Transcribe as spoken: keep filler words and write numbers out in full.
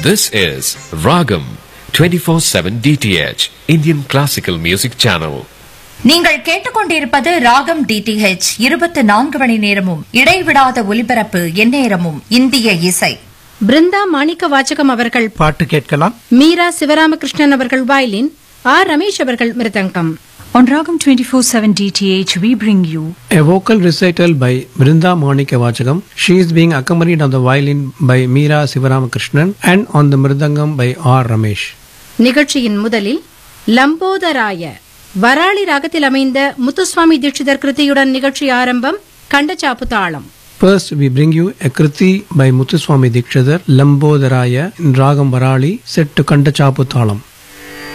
This is Ragam twenty-four seven D T H Indian Classical Music Channel. நீங்கள் கேட்டுக்கொண்டிருப்பது ராகம் DTH இருபத்தி நான்கு மணி நேரமும் இடைவிடாத ஒலிபரப்பு எந்நேரமும் இந்திய இசை. பிருந்தா மாணிக்க வாச்சகம் அவர்கள் பாட்டு கேட்கலாம். மீரா சிவராமகிருஷ்ணன் அவர்கள் வயலின், ஆர் ரமேஷ் அவர்கள் மிருதங்கம். On Ragam twenty-four seven D T H, we bring you A vocal recital by Brinda Manika Vachagam. She is being accompanied on the violin by Meera Sivaramakrishnan and on the mridangam by R. Ramesh. நிகழ்ச்சியின் முதலில் லம்போதராய வராளி ராகத்தில் அமைந்த முத்துசுவாமி தீட்சிதர் கிருதியுடன் நிகழ்ச்சி ஆரம்பம். கண்டச்சாப்பு தாளம். First, we bring you a kriti by Muthuswami Dikshidhar, Lambodharaya in Ragam Varali, set to Kandachapu Thalam.